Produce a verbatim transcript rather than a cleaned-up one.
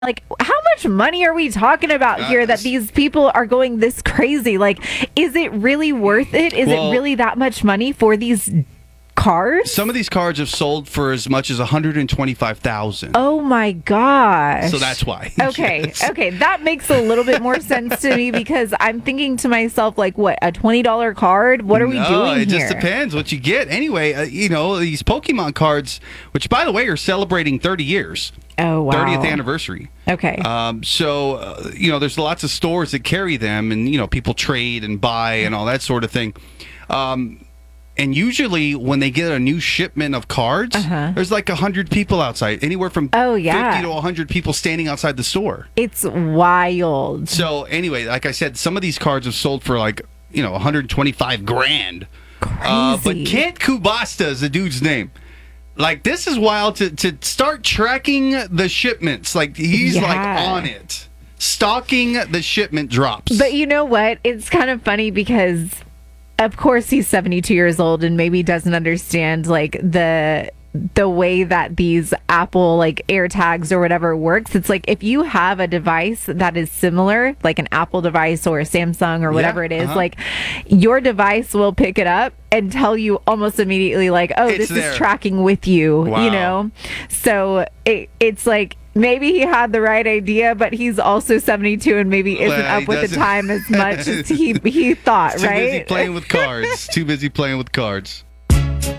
Like, how much money are we talking about here that these people are going this crazy? Like, is it really worth it? Is Well, it really that much money for these cards? Some of these cards have sold for as much as one hundred twenty-five thousand dollars. Oh my gosh. So that's why. Okay, Yes. okay, that makes a little bit more sense to me because I'm thinking to myself, like, what, a twenty dollars card? What are we No, doing it here? just depends what you get. Anyway, uh, you know, these Pokemon cards, which, by the way, are celebrating thirty years. Oh, wow. thirtieth anniversary. Okay. Um, so, uh, you know, there's lots of stores that carry them, and, you know, people trade and buy and all that sort of thing. Um, and usually when they get a new shipment of cards, Uh-huh. there's like one hundred people outside, anywhere from Oh, yeah. fifty to one hundred people standing outside the store. It's wild. So, anyway, like I said, some of these cards have sold for like, you know, one hundred twenty-five grand. Uh, but Crazy. Kent Kubasta is the dude's name. Like, this is wild to, to start tracking the shipments. Like, he's like Yeah. on it, stalking the shipment drops. But you know what? It's kind of funny because, of course, he's seventy-two years old and maybe doesn't understand like the the way that these Apple like AirTags or whatever works. It's like if you have a device that is similar, like an Apple device or a Samsung or whatever Yeah, it is, uh-huh. like your device will pick it up and tell you almost immediately like, oh, It's this there. is tracking with you, Wow. you know? So it, it's like, maybe he had the right idea, but he's also seventy-two and maybe isn't Well, he up with the doesn't- time as much as he he thought, Too busy right? playing with cards. Too busy playing with cards.